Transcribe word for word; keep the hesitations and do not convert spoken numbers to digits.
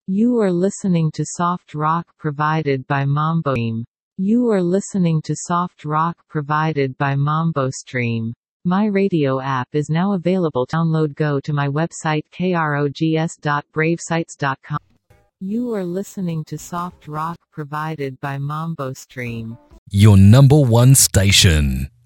You are listening to soft rock provided by Mambo Stream. You are listening to soft rock provided by Mambo Stream. My radio app is now available. Download. Go to my website krogs dot brave sites dot com. You are listening to soft rock provided by Mambo Stream. Your number one station.